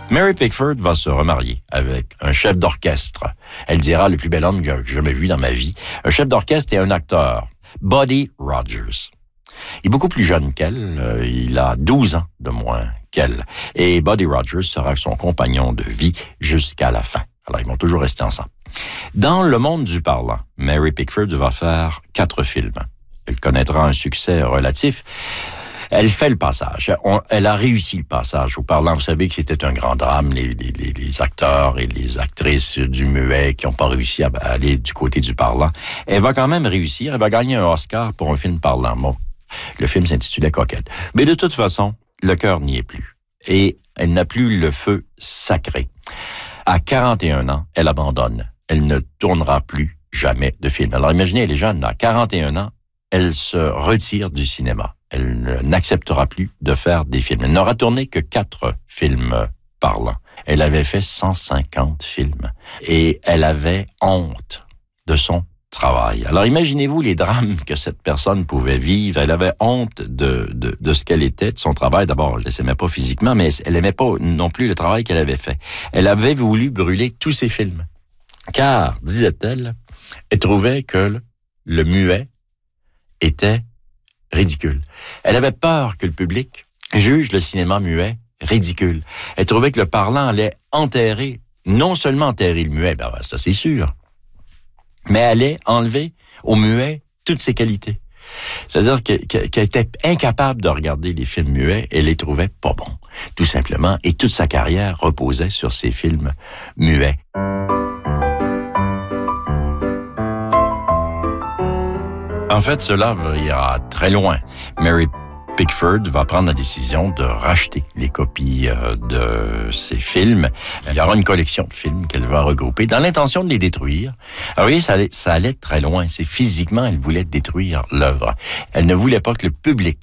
Mary Pickford va se remarier avec un chef d'orchestre. Elle dira le plus bel homme que j'ai jamais vu dans ma vie. Un chef d'orchestre et un acteur. Buddy Rogers. Il est beaucoup plus jeune qu'elle. Il a 12 ans de moins qu'elle. Et Buddy Rogers sera son compagnon de vie jusqu'à la fin. Alors, ils vont toujours rester ensemble. Dans le monde du parlant, Mary Pickford va faire 4 films. Elle connaîtra un succès relatif. Elle fait le passage. Elle a réussi le passage au parlant. Vous savez que c'était un grand drame, les acteurs et les actrices du muet qui n'ont pas réussi à aller du côté du parlant. Elle va quand même réussir. Elle va gagner un Oscar pour un film parlant. Bon, le film s'intitulait Coquette. Mais de toute façon, le cœur n'y est plus. Et elle n'a plus le feu sacré. À 41 ans, elle abandonne. Elle ne tournera plus jamais de film. Alors imaginez, elle est jeune, à 41 ans, elle se retire du cinéma. Elle n'acceptera plus de faire des films. Elle n'aura tourné que 4 films parlants. Elle avait fait 150 films. Et elle avait honte de son travail. Alors imaginez-vous les drames que cette personne pouvait vivre. Elle avait honte de ce qu'elle était, de son travail. D'abord, elle ne s'aimait pas physiquement, mais elle n'aimait pas non plus le travail qu'elle avait fait. Elle avait voulu brûler tous ses films. Car, disait-elle, elle trouvait que le muet était ridicule. Elle avait peur que le public juge le cinéma muet ridicule. Elle trouvait que le parlant allait enterrer, non seulement enterrer le muet, ben ça c'est sûr, mais allait enlever au muet toutes ses qualités. C'est-à-dire qu'elle était incapable de regarder les films muets et les trouvait pas bons, tout simplement, et toute sa carrière reposait sur ces films muets. En fait, cela ira très loin. Mary Pickford va prendre la décision de racheter les copies de ces films. Il y aura une collection de films qu'elle va regrouper dans l'intention de les détruire. Alors, vous voyez, ça allait très loin. C'est physiquement, elle voulait détruire l'œuvre. Elle ne voulait pas que le public